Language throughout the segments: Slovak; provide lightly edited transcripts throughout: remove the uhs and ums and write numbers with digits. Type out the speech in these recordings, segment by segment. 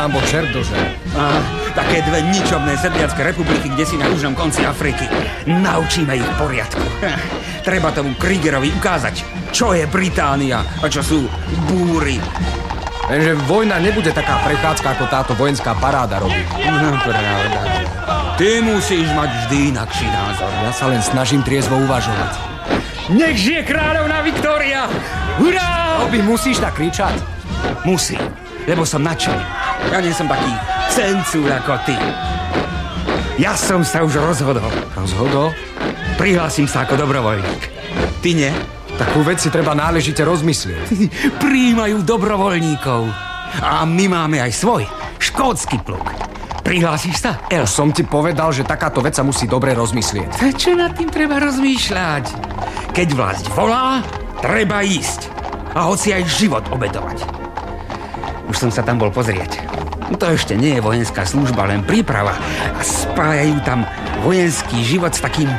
vám bol čert dožel. Také dve ničobné sedliacké republiky, kde si na južnom konci Afriky. Naučíme ich v poriadku. Treba tomu Kriegerovi ukázať, čo je Británia a čo sú búry. Lenže vojna nebude taká prechádzka, ako táto vojenská paráda robí. No, pravda. Ty musíš mať vždy inakší názor. Ja sa len snažím triezvo uvažovať. Nech žije kráľovná Viktória! Hurá! Obi, musíš tak kričať? Musím, lebo som nadšený. Ja nie som taký cencúr ako ty. Ja som sa už rozhodol. Rozhodol? Prihlásim sa ako dobrovoľník. Ty nie? Takú vec si treba náležite rozmyslieť. Prijímajú dobrovoľníkov. A my máme aj svoj škótsky pluk. Prihlásiš sa, El? Už som ti povedal, že takáto vec sa musí dobre rozmyslieť. A čo nad tým treba rozmýšľať? Keď vlast volá, treba ísť. A hoci aj život obedovať. Už som sa tam bol pozrieť. To ešte nie je vojenská služba, len príprava. A spájajú tam vojenský život s takým,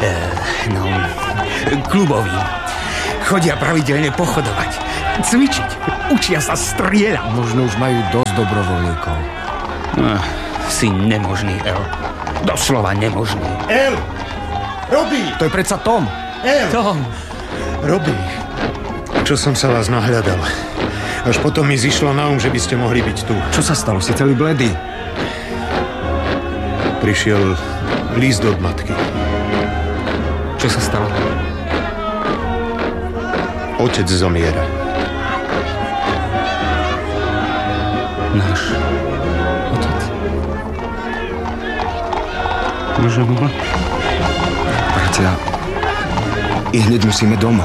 klubovým. Chodia pravidelne pochodovať, cvičiť, učia sa strieľať. Možno už majú dosť dobrovoľníkov. Si nemožný, El. Doslova nemožný. El! Robi! To je predsa Tom. El! Tom! Robi, čo som sa vás nahľadal. Až potom mi zišlo na že by ste mohli byť tu. Čo sa stalo? Si celý bledý. Prišiel list od matky. Čo sa stalo? Otec zomiera. Náš otec. Môže mohla? Bratia, i hneď musíme domov.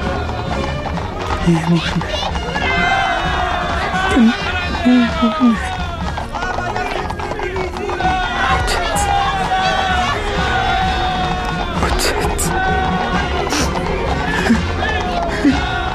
Nie možné.